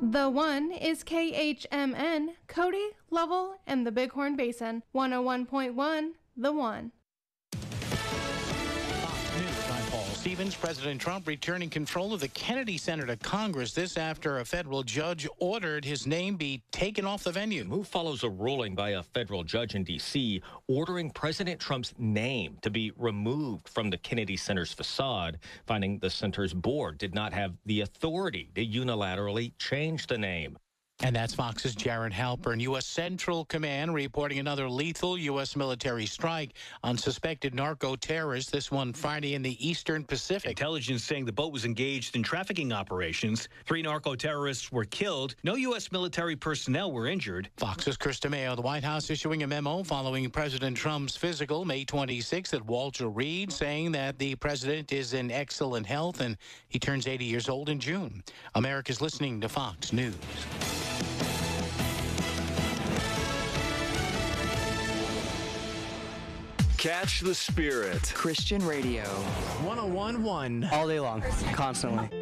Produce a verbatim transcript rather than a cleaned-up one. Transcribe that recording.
The One is K H M N, Cody, Lovell, and the Bighorn Basin. one oh one point one, The One. Stevens, President Trump returning control of the Kennedy Center to Congress. This after a federal judge ordered his name be taken off the venue. The move follows a ruling by a federal judge in D C ordering President Trump's name to be removed from the Kennedy Center's facade, finding the center's board did not have the authority to unilaterally change the name. And that's Fox's Jared Halpern. U S. Central Command reporting another lethal U S military strike on suspected narco-terrorists, this one Friday in the Eastern Pacific. Intelligence saying the boat was engaged in trafficking operations. Three narco-terrorists were killed. No U S military personnel were injured. Fox's Chris DeMeo. The White House issuing a memo following President Trump's physical May twenty-sixth at Walter Reed, saying that the president is in excellent health and he turns eighty years old in June. America's listening to Fox News. Catch the Spirit. Christian Radio. one oh one point one. All day long. Constantly.